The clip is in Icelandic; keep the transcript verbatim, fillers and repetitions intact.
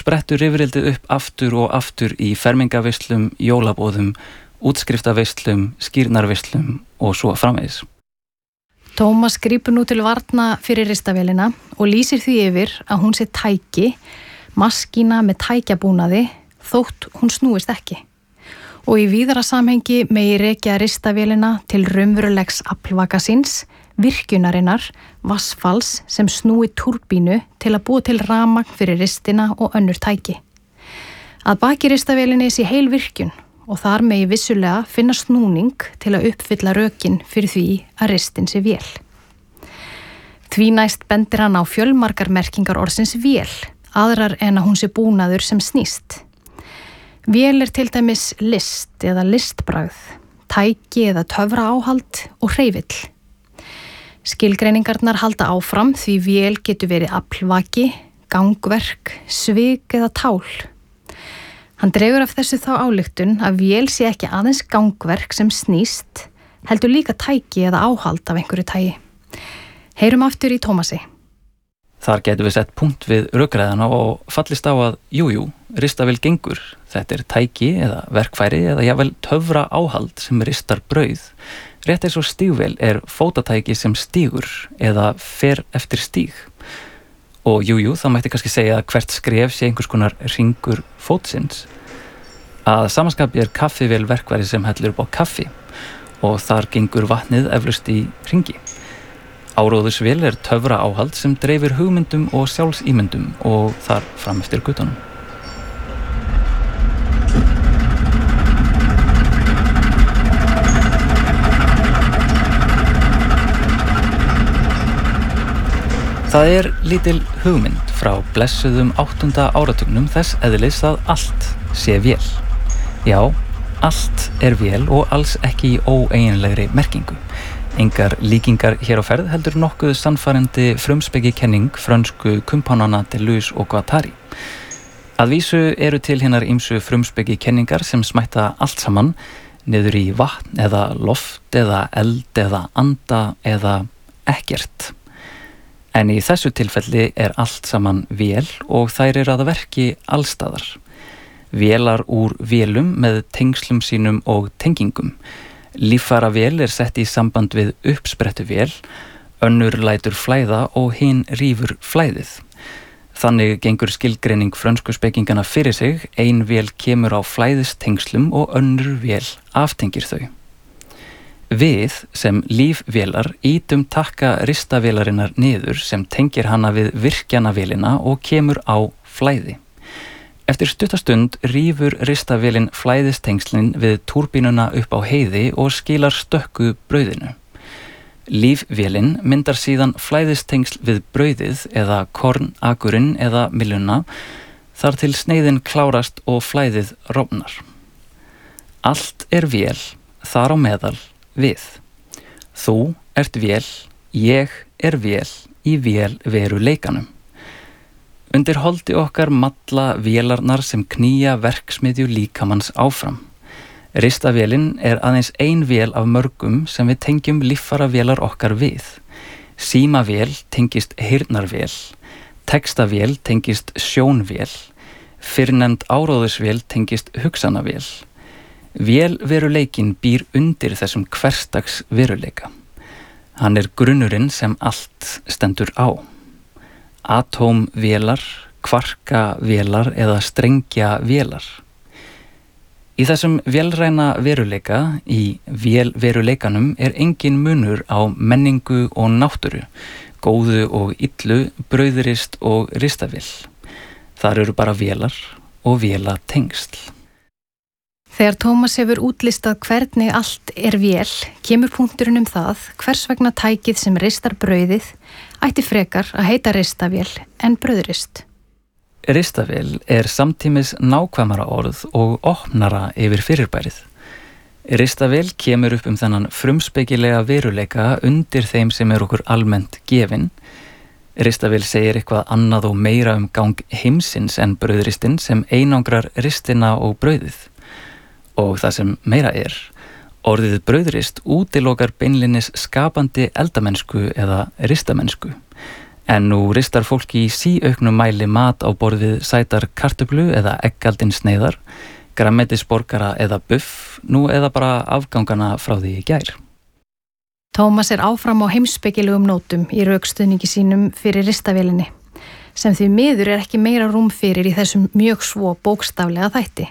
sprettur rifrildið upp aftur og aftur í fermingaveislum, jólabóðum, útskriftarveislum, skírnarveislum og svo framvegis. Tómas grípur nú til varna fyrir ristavélina og lýsir því yfir að hún sé tæki, maskína með tækjabúnaði, þótt hún snúist ekki. Og í víðara samhengi megi rekja ristavélina til raunverulegs aflvaka síns, virkjunarinnar, vassfalls sem snúi túrbínu til að búa til rafmagn fyrir ristina og önnur tæki. Að baki ristavélinni sé heil virkjun og þar megi vissulega finna snúning til að uppfylla rökin fyrir því að ristin sé vél. Því næst bendir hann á fjölmargar merkingar orðsins vél, aðrar en að hún sé búnaður sem snýst. Vél er til dæmis list eða listbragð, tæki eða töfraáhald og hreyfill. Skilgreiningarnar halda áfram því vél getur verið aflvaki, gangverk, svik eða tál. Hann dregur af þessu þá ályktun að vél sé ekki aðeins gangverk sem snýst, heldur líka tæki eða áhald af einhverju tægi. Heyrum aftur í Tómasi. Þar getum við sett punkt við rökræðana og fallist á að jújú, jú, ristavél gengur. Þetta er tæki eða verkfæri eða jafnvel töfra áhald sem ristar brauð. Rétt eins og stígvél er fótatæki sem stígur eða fer eftir stíg. Og jújú, jú, það mætti kannski segja að hvert skref sé einhvers konar hringur fótsins. Að samanskapi er kaffivél verkfæri sem hellir upp á kaffi og þar gengur vatnið eflaust í hringi. Áróðursvél er töfra áhald sem dreifir hugmyndum og sjálfsímyndum og þar fram eftir götunum. Það er lítil hugmynd frá blessuðum áttunda áratugnum þess eðlis að allt sé vél. Já, allt er vél og alls ekki í óeiginlegri merkingu. Engar líkingar hér á ferð heldur nokkuð sannfærandi frumspekikenning frönsku kumpánana Deleuze og Guattari. Að vísu eru til hinnar ýmsu frumspekikenningar sem smætta allt saman niður í vatn eða loft eða eld eða anda eða ekkert. En í þessu tilfelli er allt saman vél og þær eru að verki allstaðar. Vélar úr vélum með tengslum sínum og tengingum. Líffæravél er sett í samband við uppsprettuvél, önnur lætur flæða og hinn rýfur flæðið. Þannig gengur skilgreining frönsku spekingana fyrir sig, ein vél kemur á flæðistengslum og önnur vél aftengir þau. Við sem lífvélar ítum takka ristavélarinnar niður sem tengir hana við virkjanavélina og kemur á flæði. Eftir stuttastund rýfur ristavélin flæðistengslin við túrbínuna upp á heiði og skilar stökku brauðinu. Lífvélin myndar síðan flæðistengsl við brauðið eða kornakurinn eða mylluna þar til sneiðin klárast og flæðið rofnar. Allt er vél, þar á meðal við. Þú ert vél, ég er vél í vélveruleikanum. Undir holdi okkar malla vélarnar sem knýja verksmiðju líkamanns áfram. Ristavélin er aðeins ein vél af mörgum sem við tengjum líffæravélar okkar við. Símavél tengist heyrnarvél, textavél tengist sjónvél, fyrrnefnd áróðursvél tengist hugsanavél. Vélveruleikinn býr undir þessum hversdags veruleika. Hann er grunnurinn sem allt stendur á. Atómvélar, kvarkavélar eða strengjavélar. Í þessum vélræna veruleika, í vélveruleikanum, er engin munur á menningu og náttúru, góðu og illu, brauðrist og ristavél. Þar eru bara vélar og vélatengsl. Þegar Tómas hefur útlistað hvernig allt er vél, kemur punkturinn um það hvers vegna tækið sem ristar brauðið ætti frekar að heita ristavél en brauðrist. Ristavél er samtímis nákvæmara orð og opnara yfir fyrirbærið. Ristavél kemur upp um þennan frumspekilega veruleika undir þeim sem er okkur almennt gefin. Ristavél segir eitthvað annað og meira um gang heimsins en brauðristinn sem einangrar ristina og brauðið. Og það sem meira er, orðið brauðrist útilokar beinlinnis skapandi eldamennsku eða ristamennsku. En nú ristar fólk í síauknum mæli mat á borð við sætar kartöflu eða eggaldin sneiðar, grænmetisborgara eða buff, nú eða bara afgangana frá því í gær. Tómas er áfram á heimspekilegum nótum í rökstuðningi sínum fyrir ristavélinni, sem því miður er ekki meira rúm fyrir í þessum mjög svo bókstaflega þætti.